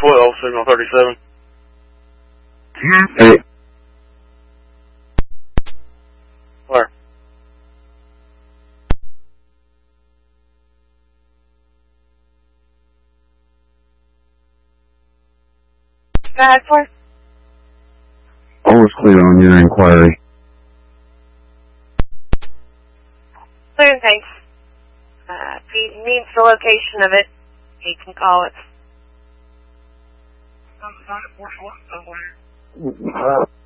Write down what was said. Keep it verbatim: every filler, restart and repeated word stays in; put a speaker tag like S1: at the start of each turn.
S1: twelve, signal thirty-seven.
S2: Hey.
S1: Where?
S3: Bad for?
S2: All was clear on your inquiry.
S3: Clear, thanks. Uh, if he needs the location of it, he can call it.